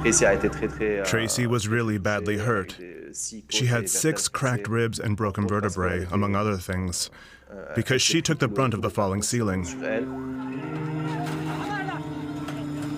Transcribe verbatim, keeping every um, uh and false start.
Tracy was really badly hurt. She had six cracked ribs and broken vertebrae, among other things, because she took the brunt of the falling ceiling.